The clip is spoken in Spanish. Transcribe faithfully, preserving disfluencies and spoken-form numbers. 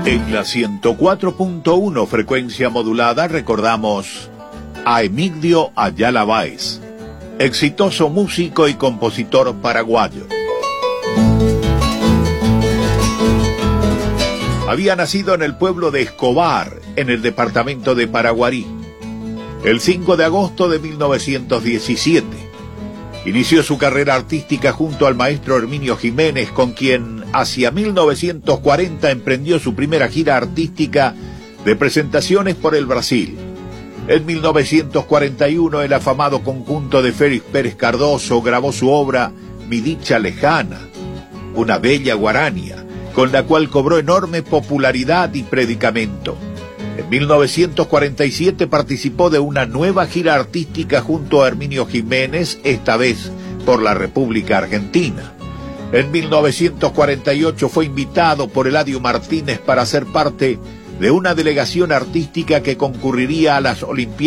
En la ciento cuatro punto uno frecuencia modulada recordamos a Emilio Ayala Báez, exitoso músico y compositor paraguayo. Había nacido en el pueblo de Escobar, en el departamento de Paraguarí, el cinco de agosto de mil novecientos diecisiete. Inició su carrera artística junto al maestro Herminio Jiménez, con quien hacia mil novecientos cuarenta emprendió su primera gira artística de presentaciones por el Brasil. En mil novecientos cuarenta y uno el afamado conjunto de Félix Pérez Cardoso grabó su obra Mi Dicha Lejana, una bella guarania, con la cual cobró enorme popularidad y predicamento. En mil novecientos cuarenta y siete participó de una nueva gira artística junto a Herminio Jiménez, esta vez por la República Argentina. En mil novecientos cuarenta y ocho fue invitado por Eladio Martínez para ser parte de una delegación artística que concurriría a las Olimpiadas